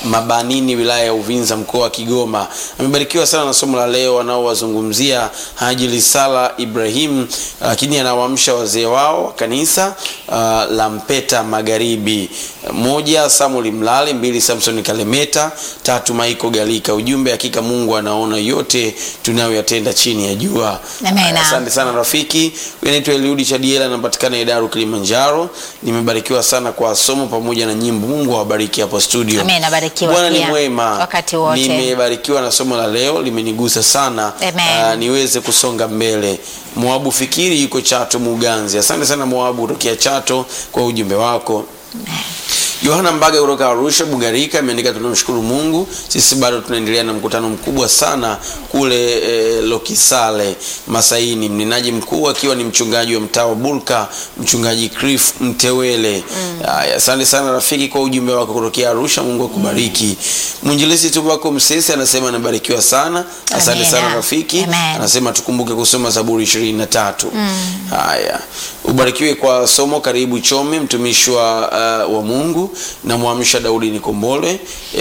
Mabanini, wilaya ya Uvinza, mkoa wa Kigoma. Amebarikiwa sana na somo la leo wanaowazungumzia Haji Risala Ibrahim, lakini anawaamsha wazee wao wa kanisa la Mpeta Magharibi. 1 Samuel Mlale, 2 Samson Kalemeta, 3 Maiko Galika. Ujumbe, hakika Mungu anaona yote tunayoyatenda chini ya jua. Asante sana rafiki. Anaitwa Eliudi Chadiela, anapatikana Idaru, Kilimanjaro. Nimebarikiwa sana kwa somo pamoja na nyimbo. Mungu awabariki hapo studio. Amen. Abarikiwa Bwana pia ni mwema wakati wote. Nimebarikiwa na somo la leo, limenigusa sana. Niweze kusonga mbele. Moabu Fikiri yuko Chato Muganzi. Asante sana Moabu kutoka Chato kwa ujumbe wako. Yohana Mbaga kutoka Arusha Bugarika ameandika, tunamshukuru Mungu, sisi bado tunaendelea na mkutano mkubwa sana kule Lokisale Masaini. Mnenaji mkuu akiwa ni mchungaji wa mtaa wa Bulka, mchungaji Cliff Mtewele. Asante sana rafiki kwa ujumbe wako kutoka Arusha. Mungu akubariki. Mwinjilisti Tubako Msesi anasema anabarikiwa sana. Asante sana rafiki. Anasema tukumbuke kusoma Zaburi 23. Haya. Ubarikiwe kwa somo. Karibu Chome, mtumishi wa Mungu, na muamsha Daudi Nikombole.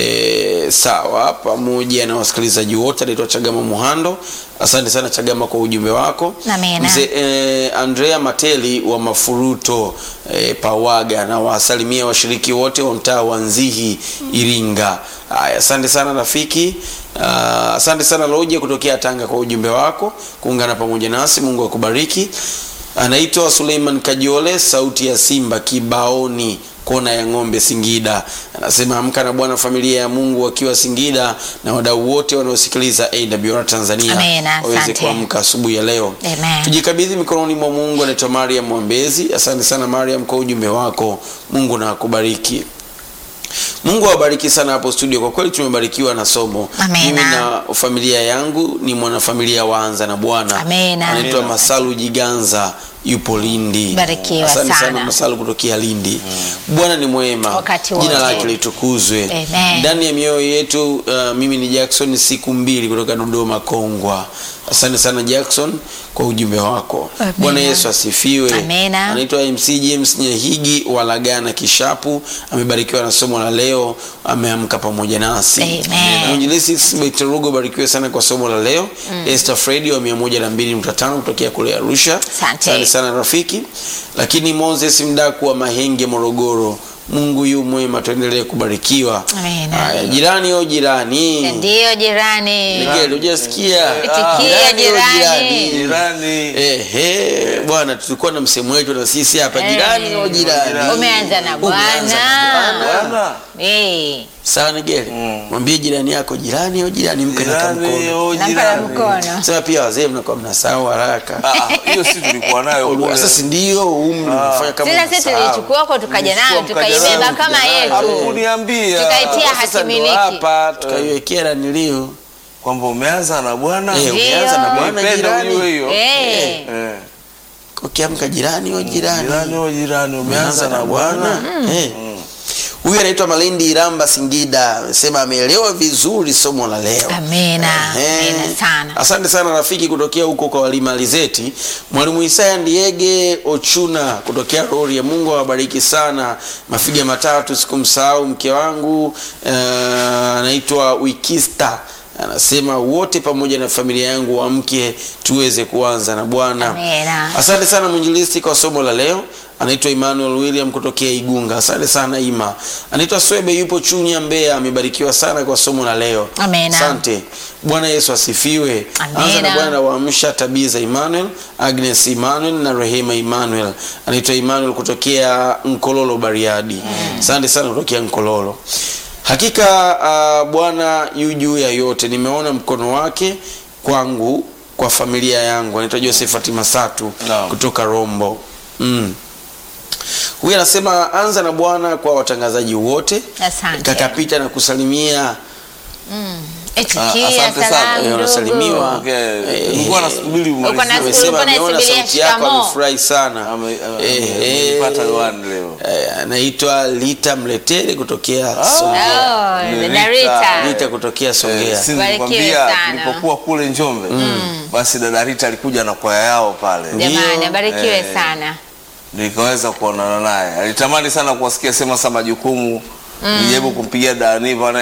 Sawa, pamoja na wasikilizaji wote. Anaitwa Chagama Muhando. Asante sana Chagama kwa ujumbe wako. Mzee Andrea Mateli wa Mafuruto Pawaga, na wasalimia washiriki wote wa mtaa wa Nzihi Iringa. Asante sana rafiki. Asante sana Loje kutokea Tanga kwa ujumbe wako, kuungana pamoja nasi. Mungu akubariki. Anaitwa Suleiman Kajole, sauti ya Simba Kibaoni, kona ya Ng'ombe, Singida. Anasema amka na Bwana, familia ya Mungu wakiwa Singida na wadau wote wanaosikiliza AWR Tanzania waweze kuamka asubuhi ya leo. Tujikabidhi mikononi mwa Mungu. Anaitwa Mariam Mwambezi. Asante sana Mariam kwa ujumbe wako. Mungu na akubariki. Mungu awabariki sana hapo studio. Kwa kweli tumebarikiwa na somo. Mimi na familia yangu ni mwanafamilia wa Anza na Bwana. Anaitwa Masalu Jiganza, yupo Lindi. Asante sana Masalu kutokea Lindi. Bwana ni mwema, jina lake litukuzwe ndani ya mioyo yetu. Mimi ni Jackson siku mbili kutoka Dodoma Kongwa. Asante sana Jackson kwa ujumbe wako. Bwana Yesu asifiwe. Anaitwa MC James Nyehigi wa Lagana Kishapu. Amebarikiwa na somo la leo, ameamka pamoja nasi. Mwinjilisti Beterugo, barikiwe sana kwa somo la leo. Esther Freddy wa 102.5 kutokea kule Arusha. Asante sana rafiki. Lakini Moses Mdaku wa Mahenge Morogoro, Mungu yu mwema, tuendelee kubarikiwa. Jirani o jirani. Ndio jirani. Nigelo hujasikia? Itikia jirani. Bwana, tulikuwa na msemo wetu na sisi hapa, jirani o jirani. Umeanza na Bwana. Sawa Nigelo. Mwambie jirani yako, jirani o jirani, mpe na mkono. Sasa pia wazee mnakuwa mnasahau haraka. Hiyo sisi tulikuwa nayo. Sasa ndio mnafanya kama sisi tulichukua kwa tukaja nayo tukaibeba kama yetu. Uniambia. Tukaitia hatimiliki. Hapa tukaiwekea nilio kwamba umeanza na Bwana. Umeanza na Bwana jirani. Ukiamka jirani o jirani. Jirani o jirani, umeanza na Bwana. Huyu anaitwa Malindi Iramba Singida. Anasema ameelewa vizuri somo la leo. Amina sana. Asante sana rafiki kutokea huko kwa Walima Alizeti. Mwalimu Isaya Ndiege Ochuna kutokea Rori. Ya Mungu awabariki sana. Mafiga matatu, sikumsahau mke wangu anaitwa Wikista. Anasema wote pamoja na familia yangu waamke tuweze kuanza na Bwana. Asante sana mwinjilisti kwa somo la leo. Anaitwa Emmanuel William kutokea Igunga. Asante sana Ima. Anaitwa Swebe, yupo Chunya Mbeya. Amebarikiwa sana kwa somo la leo. Asante. Bwana Yesu asifiwe. Anza na Bwana waamsha Tabiza Emmanuel, Agnes Emmanuel na Rehema Emmanuel. Anaitwa Emmanuel kutokea Nkololo Bariadi. Asante sana kutokea Nkololo. Hakika Bwana yu juu ya yote. Nimeona mkono wake kwangu, kwa familia yangu. Anaitwa Josephat Masatu kutoka Rombo. Huyu anasema anza na Bwana kwa watangazaji wote. Kakapita na kusalimia. Asante sana. Unasalimiwa. Nilikuwa nasubiri umalizie. Amesema ameona sauti yako, amefurahi sana. Amepata one leo. Anaitwa Lita Mletele kutokea Songea. Lita kutokea Songea. Nilikwambia nilipokuwa kule Njombe, basi dada Rita alikuja na kwaya yao pale. Jamani, abarikiwe sana. Nikaweza kuonana naye. Alitamani sana kuwasikia sema majukumu. Nijaribu kumpigia Daniva